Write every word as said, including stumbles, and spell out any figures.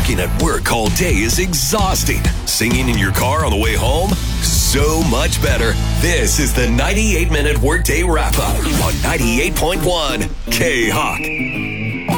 Talking at work all day is exhausting. Singing in your car on the way home? So much better. This is the ninety-eight minute Workday Wrap-Up on ninety-eight point one K-Hawk.